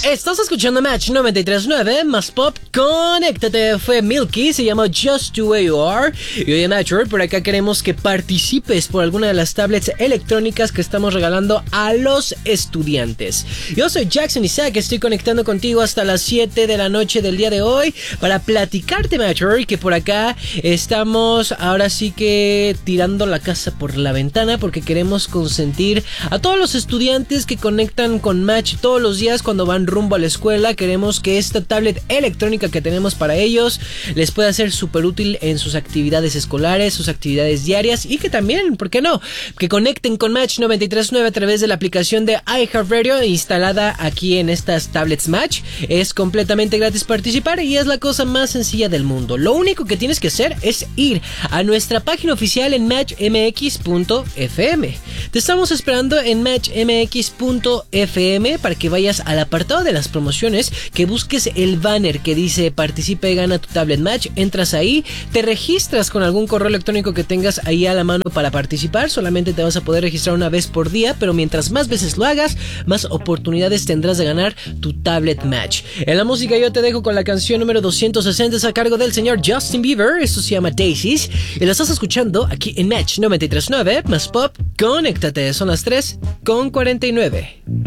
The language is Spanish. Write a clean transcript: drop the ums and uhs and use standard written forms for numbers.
Estás escuchando Match 93.9 más Pop. Conéctate, fue Milky, se llama Just the Way You Are. Y hoy en Match, por acá queremos que participes por alguna de las tablets electrónicas que estamos regalando a los estudiantes. Yo soy Jackson Isaac, estoy conectando contigo hasta las 7 de la noche del día de hoy para platicarte, Match, que por acá estamos ahora sí que tirando la casa por la ventana porque queremos consentir a todos los estudiantes que conectan con Match todos los días cuando van rumbo a la escuela. Queremos que esta tablet electrónica que tenemos para ellos les pueda ser súper útil en sus actividades escolares, sus actividades diarias, y que también, ¿por qué no?, que conecten con Match 93.9 a través de la aplicación de iHeartRadio instalada aquí en estas tablets Match. Es completamente gratis participar y es la cosa más sencilla del mundo. Lo único que tienes que hacer es ir a nuestra página oficial en matchmx.fm. Te estamos esperando en matchmx.fm para que vayas al apartado de las promociones, que busques el banner que dice participa y gana tu tablet Match. Entras ahí, te registras con algún correo electrónico que tengas ahí a la mano para participar. Solamente te vas a poder registrar una vez por día, pero mientras más veces lo hagas, más oportunidades tendrás de ganar tu tablet Match. En la música yo te dejo con la canción número 260, es a cargo del señor Justin Bieber. Esto se llama Daisies y lo estás escuchando aquí en Match 93.9 más Pop. Conéctate, son las 3:49.